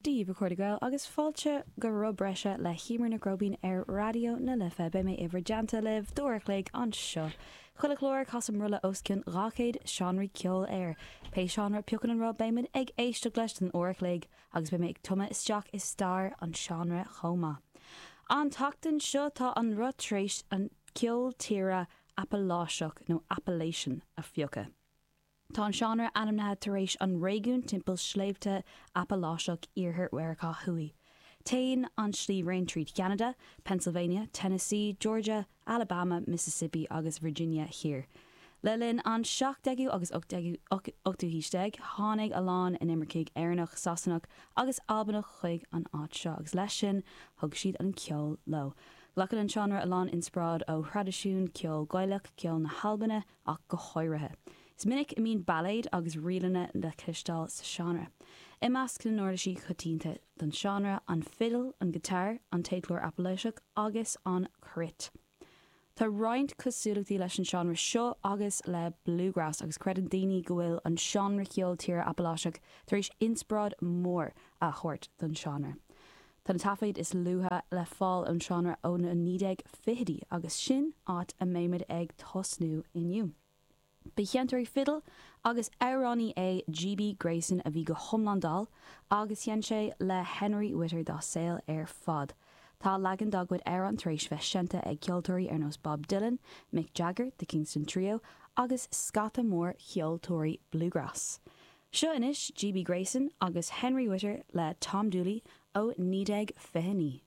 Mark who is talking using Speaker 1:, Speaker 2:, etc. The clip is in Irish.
Speaker 1: Steve recorded girl agus fáilte go rub breise le hímar na grobín radio na lifa be mé iwwer janta liv dúirlaigh an seo. Chuile chlór casam rulla oscin rácéid seanraí ceol Pe seanra piochan an rá béimid ag éiste gleist an uirlaigh agus be mé ag tuma isteach is star an seanra chomá. An tachtain seo tá an rutrééis an ceol tíra Appalachiach nó Appalachian a fiocha. Tá an seanra anamnathe tar éis an réigiún timpeall sléibhte Appalachiach iarthar Uirce Thuaidh. Tain an slí Raintreat Canada, Pennsylvania, Tennessee, Georgia, Alabama, Mississippi agus Virginia here. Le linn an 17 agus 18 hísteig tháinig aláin in Immercigh Éireannach Sassanach agus Albanach chuig an áit seo agus leis sin thug siad an ceol lo. Lachan an seanra aláin inspráid ó chradisiún ceol Gaelach ceol na Halbanna ach go háirithe. Is minic I mín ballad agus rialanna le clistáil sa seanra. I measc na nóirisí chutínta don seanra an fiddle, an guitar, an téiclór Appalachiach agus an crit. Tá roiint cosúlachtaí leis an seanra seo agus le bluegrass agus credan daoine go bhfuil an seanra ceol tíre Appalachiach tar éis inspráid mór a chuirt don seanra. Tá na tafaid is luha le fáil an seanra ó na 1950 agus sin áit a méimiid ag tosnú inniu. Becheantarí fiddle agus Éireánnaí GB Grayson a bhí go thomlandal agus dhéan sé le Henry Witter dá saoil fad. Tá legan dagfuid an taréis bheith ag ceoltóirí nos Bob Dylan, Mick Jagger, the Kingston Trio agus scata mór cheoltóirí bluegrass. Seo inis GB Grayson agus Henry Witter le Tom Dooley ó 1950.